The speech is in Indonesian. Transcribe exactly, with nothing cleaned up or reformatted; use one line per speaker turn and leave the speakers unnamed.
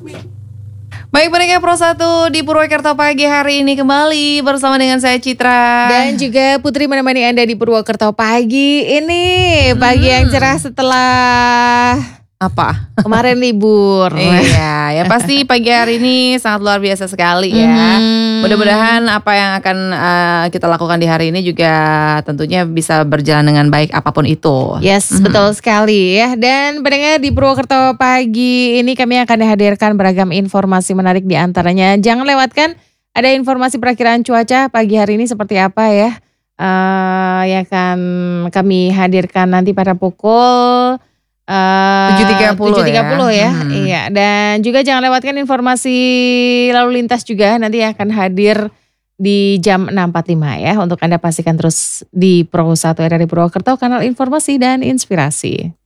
Baik, pendengar Pro satu di Purwokerto pagi hari ini kembali bersama dengan saya Citra
dan juga Putri menemani Anda di Purwokerto pagi ini. Pagi
hmm.
yang cerah setelah
apa?
Kemarin libur.
Iya, ya pasti pagi hari ini sangat luar biasa sekali ya. Hmm. Mudah-mudahan apa yang akan uh, kita lakukan di hari ini juga tentunya bisa berjalan dengan baik apapun itu.
Yes, hmm. betul sekali ya. Dan pendengar di Purwokerto pagi ini kami akan hadirkan beragam informasi menarik, di antaranya jangan lewatkan ada informasi perakiraan cuaca pagi hari ini seperti apa ya. Uh, yang akan kami hadirkan nanti pada pukul
tujuh tiga puluh
tujuh tiga puluh ya, ya.
Hmm.
Iya. Dan juga jangan lewatkan informasi lalu lintas juga nanti akan hadir di jam enam empat puluh lima ya. Untuk Anda pastikan terus di Pro satu R R I Purwokerto, kanal informasi dan inspirasi.